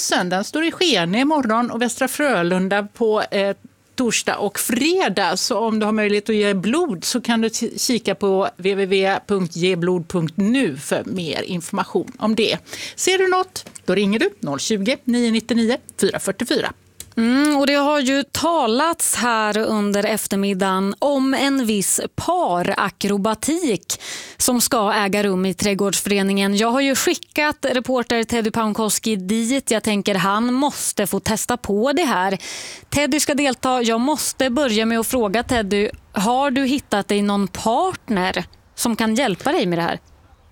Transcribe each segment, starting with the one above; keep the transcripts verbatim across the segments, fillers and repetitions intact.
bussen. Den står i Skene imorgon och Västra Frölunda på eh, torsdag och fredag. Så om du har möjlighet att ge blod så kan du t- kika på w w w punkt ge blod punkt nu för mer information om det. Ser du något? Då ringer du noll tjugo, nio nittionio, fyra fyrtiofyra. Mm, och det har ju talats här under eftermiddagen om en viss parakrobatik som ska äga rum i Trädgårdsföreningen. Jag har ju skickat reporter Teddy Paunkoski dit. Jag tänker han måste få testa på det här. Teddy ska delta. Jag måste börja med att fråga Teddy, har du hittat dig någon partner som kan hjälpa dig med det här?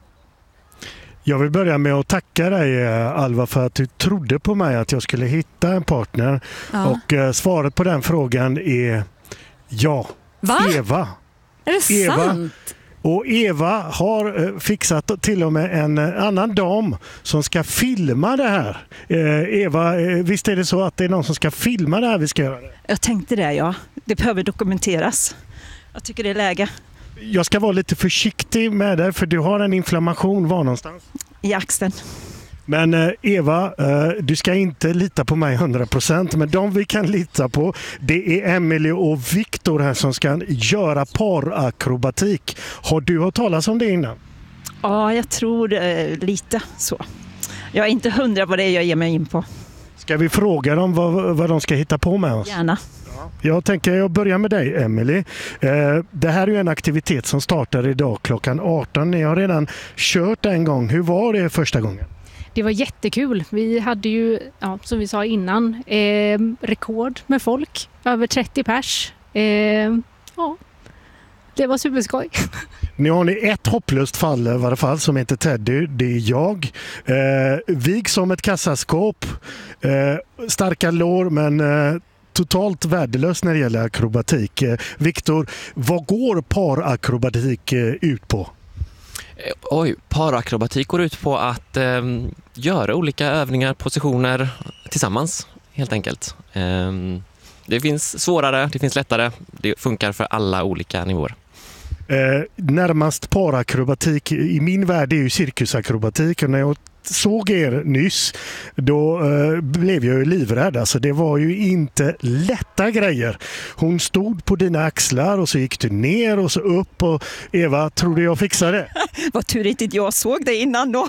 Jag vill börja med att tacka dig, Alva, för att du trodde på mig att jag skulle hitta en partner. Ja. Och eh, svaret på den frågan är ja. Va? Eva. Är det Eva. sant? Och Eva har eh, fixat till och med en eh, annan dam som ska filma det här. Eh, Eva, eh, visst är det så att det är någon som ska filma det här vi ska göra? Jag tänkte det, ja. Det behöver dokumenteras. Jag tycker det är läge. Jag ska vara lite försiktig med det för du har en inflammation var någonstans? I axeln. Men eh, Eva, eh, du ska inte lita på mig hundra procent, men de vi kan lita på det är Emily och Victor här som ska göra parakrobatik. Har du hört talas om det innan? Ja, jag tror eh, lite så. Jag är inte hundra vad det är jag ger mig in på. Ska vi fråga dem vad, vad de ska hitta på med oss? Gärna. Jag tänker jag börjar med dig, Emily. Eh, det här är ju en aktivitet som startar idag klockan arton. Ni har redan kört en gång. Hur var det första gången? Det var jättekul. Vi hade ju, ja, som vi sa innan, eh, rekord med folk. Över trettio pers. Eh, ja, det var superskoj. Nu har ni ett hopplöst fall i varje fall som heter Teddy. Det är jag. Eh, vig som ett kassaskåp. Eh, starka lår men... Eh, totalt värdelös när det gäller akrobatik. Victor, vad går parakrobatik ut på? Oj, parakrobatik går ut på att eh, göra olika övningar, positioner tillsammans helt enkelt. Eh, det finns svårare, det finns lättare. Det funkar för alla olika nivåer. Eh, närmast parakrobatik i min värld är ju cirkusakrobatik. Och när jag såg er nyss, då eh, blev jag ju livrädd. Alltså, det var ju inte lätta grejer. Hon stod på dina axlar och så gick du ner och så upp och Eva, trodde jag fixade det? Vad tur inte jag såg det innan då.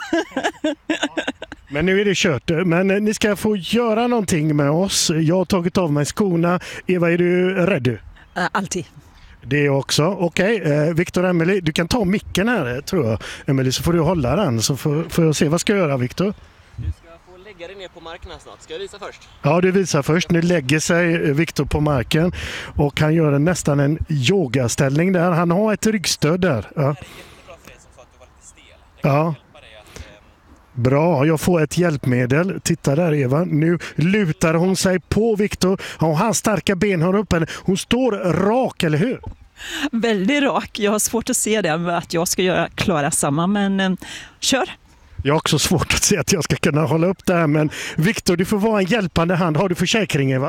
Men nu är det kört. Men eh, ni ska få göra någonting med oss. Jag har tagit av mig skorna. Eva, är du rädd? Uh, alltid. Det också. Okej, okay. eh, Victor och Emily, du kan ta micken här tror jag. Emily, så får du hålla den så får, får jag se vad ska jag göra, Victor. Du ska få lägga dig ner på marken här snart. Ska jag visa först? Ja, du visar först. Nu lägger sig Victor på marken och han gör en, nästan en yogaställning där. Han har ett ryggstöd där. Ja. Det är jättebra för dig som sa att du var lite stel. Det kan ja. Hjälpa dig att, eh... Bra, jag får ett hjälpmedel. Titta där Eva. Nu lutar hon sig på Victor. Och hans starka ben har uppe. Hon står rak, eller hur? Väldigt rak. Jag har svårt att se det med att jag ska göra klara samma, men eh, kör. Jag har också svårt att se att jag ska kunna hålla upp det här, men Victor, du får vara en hjälpande hand. Har du försäkring, Eva?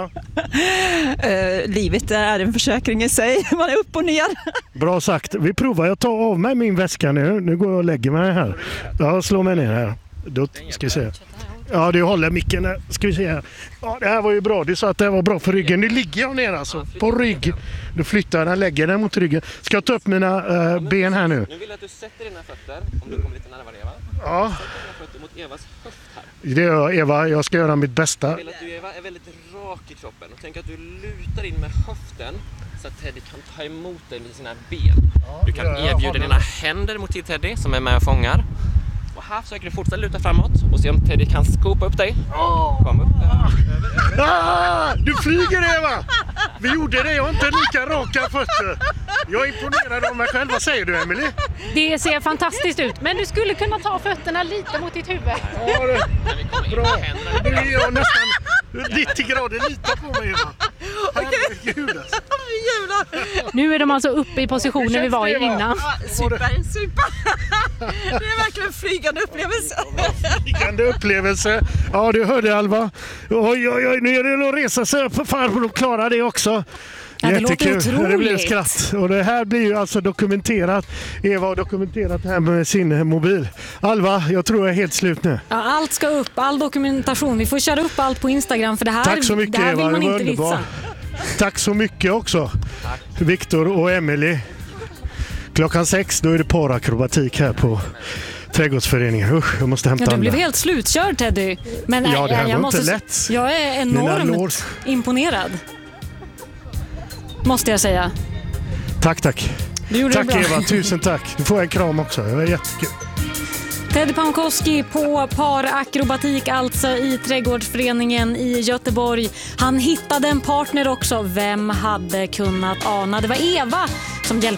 uh, livet är en försäkring i sig. Man är upp och ner. Bra sagt. Vi provar. Jag tar av mig min väska nu. Nu går jag och lägger mig här. Ja, slå mig ner här. Då ska vi se. Ja, du håller micken här. Ska vi se här. Ja, det här var ju bra. Du sa att det här var bra för ryggen. Nu ligger jag ner alltså. På rygg. Du flyttar den, lägger den mot ryggen. Ska jag ta upp mina äh, ben här nu? Nu vill jag att du sätter dina fötter. Om du kommer lite närmare, Eva. Ja. Sätt dina fötter mot Evas höft här. Det gör jag, Eva. Jag ska göra mitt bästa. Jag vill att du, Eva, är väldigt rak i kroppen. Och tänk att du lutar in med höften så att Teddy kan ta emot dig med sina ben. Du kan erbjuda dina händer mot till Teddy som är med och fångar. Och här försöker du fortsätta luta framåt och se om Teddy kan skopa upp dig. Kom upp. Över, över. Ah, du flyger, Eva! Vi gjorde det, jag har inte lika raka fötter. Jag är imponerad av mig själv. Vad säger du, Emily? Det ser fantastiskt ut, men du skulle kunna ta fötterna lite mot ditt huvud. Ja, det, bra. Nu är jag nästan nittio grader lita på mig, Eva. Herregud. Nu är de alltså uppe i positionen vi var i innan. Ja, super, super. Det är verkligen en flygande upplevelse. Flygande upplevelse. Ja, du hörde, Alva. Oj, oj, oj, nu är det att resa sig upp. Farbror, klara det också. Ja, det låter Jättekul. otroligt. Det blev skratt. Och det här blir ju alltså dokumenterat. Eva har dokumenterat det här med sin mobil. Alva, jag tror jag är helt slut nu. Ja, allt ska upp, all dokumentation. Vi får köra upp allt på Instagram för det här, Tack så mycket, det här vill Eva, man det var inte underbart. visa. Tack så mycket också. Viktor och Emily. Klockan sex då är det parakrobatik här på Trädgårdsföreningen. Usch, jag måste hämta Ja, du andan. blev helt slutkörd, Teddy. Men Ja, nej, det här jag, var jag inte måste, lätt. Jag är Mina lår. enormt imponerad. Måste jag säga. Tack, tack. Du gjorde Tack det bra. Eva, tusen tack. Du får en kram också, det var jättekul. Teddy Pankowski på parakrobatik, alltså i Trädgårdsföreningen i Göteborg. Han hittade en partner också. Vem hade kunnat ana? Det var Eva som hjälpte